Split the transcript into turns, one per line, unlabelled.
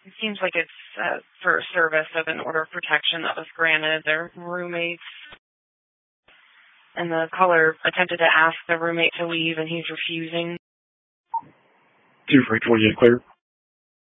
It seems like it's for service of an order of protection that was granted. They're roommates. And the caller attempted to ask the roommate to leave, and he's refusing.
2 for 28 clear.